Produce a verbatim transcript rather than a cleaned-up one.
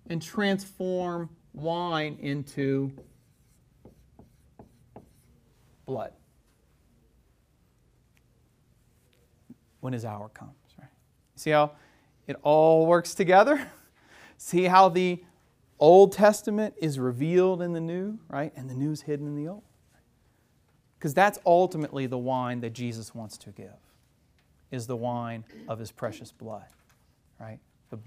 and transform wine into blood when His hour comes. Right? See how it all works together? See how the Old Testament is revealed in the New, right? And the New is hidden in the Old. Because that's ultimately the wine that Jesus wants to give, is the wine of His precious blood, right?